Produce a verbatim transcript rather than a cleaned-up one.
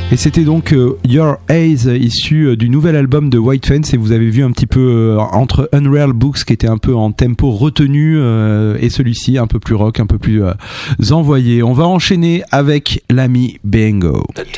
Et c'était donc euh, Your Haze, issu euh, du nouvel album de White Fence, et vous avez vu un petit peu euh, entre Unreal Books qui était un peu en tempo retenu euh, et celui-ci un peu plus rock, un peu plus euh, envoyé. On va enchaîner avec l'ami Bengo. The